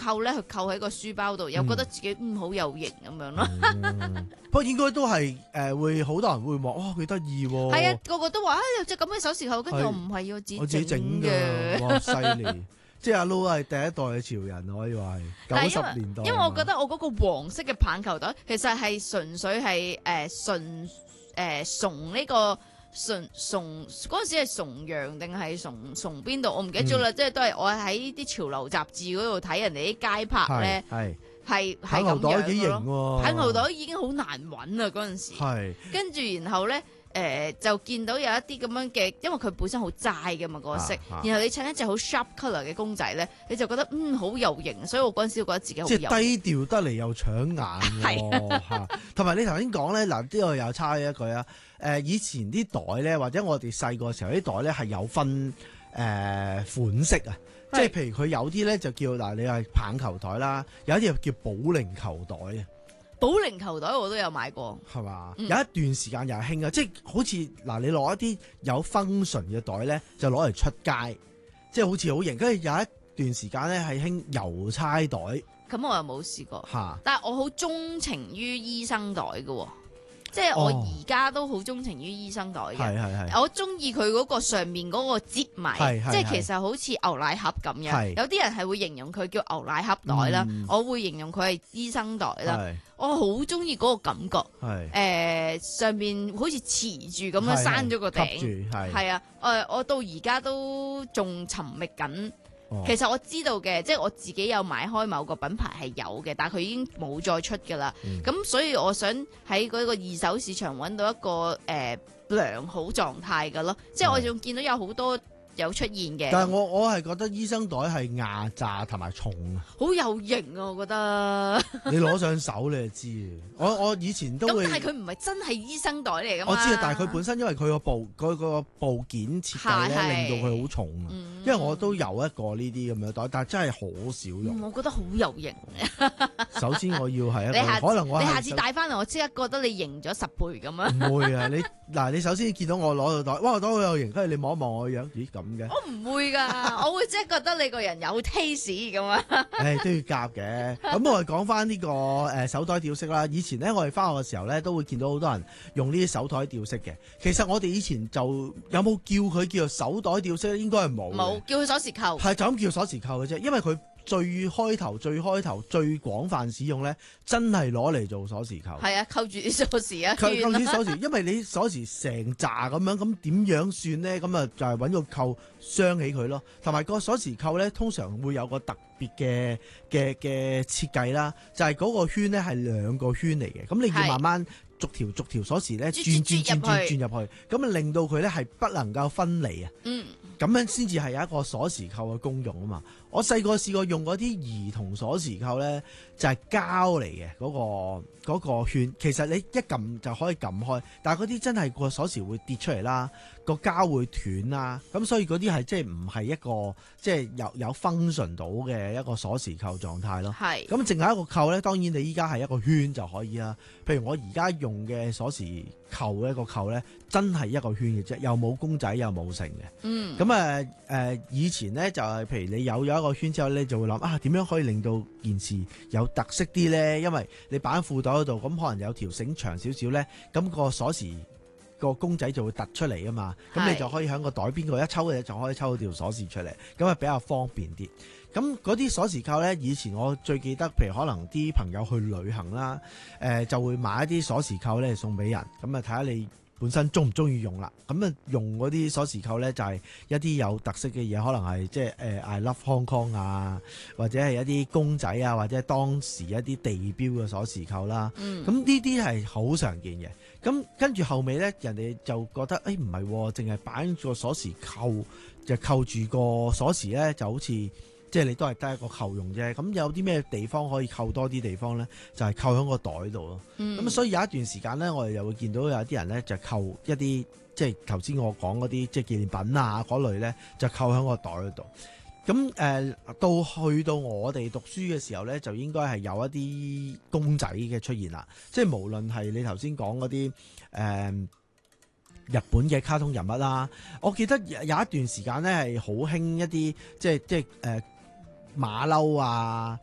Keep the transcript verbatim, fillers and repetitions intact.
扣咧，佢扣喺個書包度，又覺得自己嗯好有型咁樣咯。 嗯、不過應該都係誒會好多人會話，哇幾得意喎！ 係啊，個個都話啊有隻咁嘅手匙扣，跟住我唔係要我自己整嘅，哇犀利！即係阿 Lo 係第一代嘅潮人，可以話係九十年代。 因為我覺得我嗰個黃色嘅棒球袋，其實係純粹係誒純誒崇呢個崇崇嗰陣時係崇洋定係崇崇邊度？我唔記得咗啦。即係都係我喺啲潮流雜誌嗰度睇人哋啲街拍咧，係係係咁樣幾型喎！ 棒球袋已經好難揾啊嗰陣時。係跟住然後咧。誒、呃、就見到有一啲咁樣嘅，因為佢本身好齋嘅嘛嗰個色，啊啊、然後你襯一隻好 sharp colour 嘅公仔咧，你就覺得嗯好有型，所以我嗰陣時覺得自己好有型。即係低調得嚟又搶眼喎，嚇！同埋你頭先講咧，嗱呢個又差一句啊。誒以前啲袋咧，或者我哋細個時候啲袋咧係有分誒、呃、款式啊，即係譬如佢有啲咧就叫嗱，你係棒球袋啦，有啲又叫保齡球袋啊。 保齡球袋我都有買過， 係嘛？嗯、有一段時間又係興啊，即係好似嗱，你攞一啲有 function 嘅袋咧，就攞嚟出街，即係好似好型。跟住有一段時間咧係興郵差袋， 咁我又冇試過， 哈但係我好鍾情於醫生袋嘅。即係我而家都好鍾情於醫生袋嘅，係係係我中意佢嗰個上面嗰個折埋，即係其實好似牛奶盒咁樣。有啲人係會形容佢叫牛奶盒袋啦，嗯、我會形容佢係醫生袋啦。我好中意嗰個感覺，誒、呃、上面好似持住咁樣閂咗個頂，係啊，誒我到而家都仲尋覓緊。其實我知道嘅，即係我自己有買開某個品牌係有嘅，但係佢已經冇再出㗎啦。咁、嗯、所以我想喺嗰個二手市場揾到一個誒、呃、良好狀態嘅咯，即係我仲見到有好多有出現嘅。 但係我我係覺得醫生袋係壓榨同埋重啊， 好有型啊！我覺得你攞上手你就知。我我以前都會， 咁但係佢唔係真係醫生袋嚟㗎嘛。 我知啊，但係佢本身因為佢個部佢個部件設計咧，是是令到佢好重啊。嗯、因為我都有一個呢啲咁樣袋，但係真係好少用。 嗯、我覺得好有型。 首先我要係一個， 你下可能我你下次帶翻嚟，我即刻覺得你型咗十倍咁啊！ 唔會啊，你嗱你首先見到我攞到袋，哇，我袋好有型，跟住你望一望我樣，咦咁嘅？ 我唔會㗎，我會即係覺得你個人有 taste 咁啊！ 誒都要夾嘅。咁我哋講翻呢個誒手袋吊飾啦。以前咧我哋翻學嘅時候咧，都會見到好多人用呢啲手袋吊飾嘅。其實我哋以前就有冇叫佢叫做手袋吊飾咧？應該係冇。 冇叫佢鎖匙扣。係就咁叫鎖匙扣嘅啫，因為佢最開頭、最開頭、最廣泛使用咧，真係攞嚟做鎖匙扣。係啊， 扣住啲鎖匙啊， 扣住啲鎖匙，因為你鎖匙成扎咁樣，咁點樣算咧？咁啊就係揾個扣鑲起佢咯。同埋個鎖匙扣咧，通常會有個特別嘅嘅嘅設計啦，就係、是、嗰個圈咧係兩個圈嚟嘅，咁你要慢慢逐條逐條鎖匙咧轉轉轉轉轉入去，咁啊令到佢咧係不能夠分離啊。嗯，咁樣先至係有一個鎖匙扣嘅功用啊嘛。我細個試過用嗰啲兒童鎖匙扣咧，就係、是、膠嚟嘅嗰個嗰、嗰個圈，其實你一撳就可以撳開，但係嗰啲真係個鎖匙會跌出嚟啦，個膠會斷啦，咁所以嗰啲係即係唔係一個即係有有 function 到嘅一個鎖匙扣狀態咯。係，咁淨係一個扣咧，當然你依家係一個圈就可以啦。譬如我而家用嘅鎖匙扣咧，個扣咧真係一個圈嘅啫，又冇公仔又冇成嘅。嗯，咁誒誒，以前咧就係譬如你有咗一個圈之後咧，就會諗啊點樣可以令到件事有特色啲咧？因為你擺喺褲袋嗰度，咁可能有條繩長少少咧，咁個鎖匙個公仔就會突出嚟啊嘛。咁你就可以喺個袋邊個一抽嘅就可以抽到條鎖匙出嚟，咁啊比較方便啲。咁嗰啲鎖匙扣咧，以前我最記得，譬如可能啲朋友去旅行啦，誒、呃、就會買一啲鎖匙扣咧送俾人，咁啊睇下你本身中唔中意用啦。咁啊用嗰啲鎖匙扣咧就係、是、一啲有特色嘅嘢，可能係即係誒 I love Hong Kong 啊，或者係一啲公仔啊，或者當時一啲地標嘅鎖匙扣啦。咁呢啲係好常見嘅。咁跟住後尾咧，人哋就覺得誒唔係，淨係擺個鎖匙扣就扣住個鎖匙咧，就好似即係你都係得一個扣用啫。咁有啲咩地方可以扣多啲地方咧？就係、是、扣喺個袋度咯。咁、嗯、所以有一段時間咧，我哋又會見到有啲人咧就扣一啲即係頭先我講嗰啲即係紀念品啊嗰類咧，就扣喺個袋度。咁誒、呃、到去到我哋讀書嘅時候咧，就應該係有一啲公仔嘅出現啦。即係無論係你頭先講嗰啲誒日本嘅卡通人物啦，我記得有一段時間咧係好興一啲即係即係誒馬騮啊，